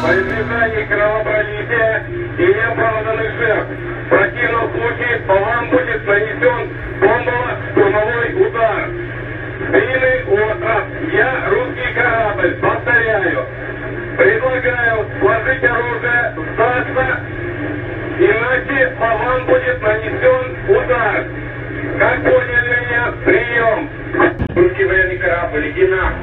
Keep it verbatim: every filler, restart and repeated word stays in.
во избежание кровопролития и неоправданных жертв. В противном случае по вам будет нанесен бомбово-штурмовой удар. Длинный остров. Я русский корабль. Повторяю. Предлагаю сложить оружие, сдаться, иначе по вам будет